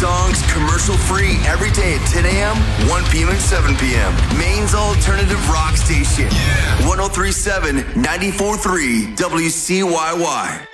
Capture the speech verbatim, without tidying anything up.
songs commercial free every day at ten a.m., one p.m., and seven p.m. Maine's alternative rock station. Yeah. one oh three point seven, ninety-four point three W C Y Y.